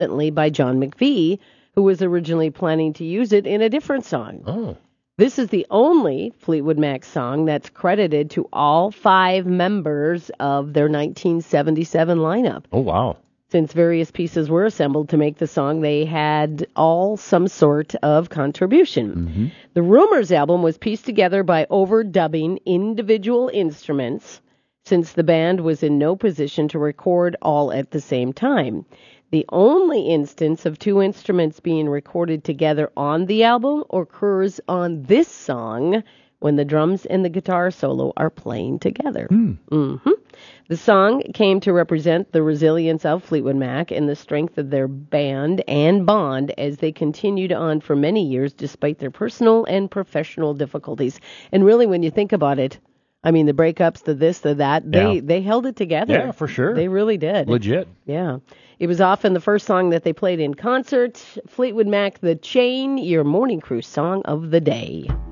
by John McVie, who was originally planning to use it in a different song. Oh. This is the only Fleetwood Mac song that's credited to all 5 members of their 1977 lineup. Oh, wow. Since various pieces were assembled to make the song, they had all some sort of contribution. Mm-hmm. The Rumors album was pieced together by overdubbing individual instruments, since the band was in no position to record all at the same time. The only instance of 2 instruments being recorded together on the album occurs on this song when the drums and the guitar solo are playing together. Mm-hmm. The song came to represent the resilience of Fleetwood Mac and the strength of their band and bond as they continued on for many years despite their personal and professional difficulties. And really, when you think about it, I mean, the breakups, the this, the that, they held it together. Yeah, for sure. They really did. Legit. Yeah. It was often the first song that they played in concert. Fleetwood Mac, The Chain, your Morning Crew song of the day.